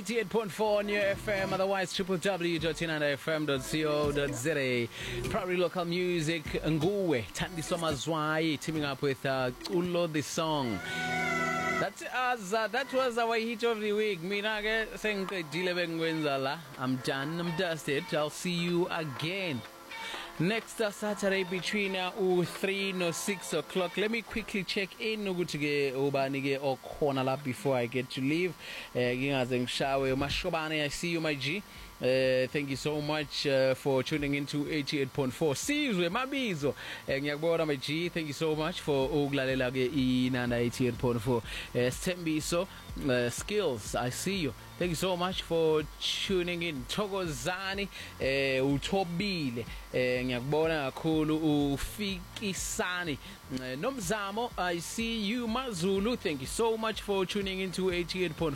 88.4 New FM, otherwise www.inandafm.co.za. Probably local music, Nguwe, Thandiso Mazwai, teaming up with Ulo the song. That was our hit of the week. Mina ke sengqedile bengwenzala. I'm done, I'm dusted. I'll see you again next Saturday between 3 no 6 o'clock. Let me quickly check in ukuthi ke ubani ke okhona la before I get to leave. Ngingaze ngishawe Mashobane, I see you my G. Thank you so much for tuning into 88.4 Sizwe Mabizo. Ngiyakubona my G. Thank you so much for ukulalela ke inana 88.4. Stembiso Skills, I see you. Thank you so much for tuning in. Thokozani uthobile ngiyakubona kakhulu ufikisani Nomzamo, I see you Mazulu. Thank you so much for tuning into 88.4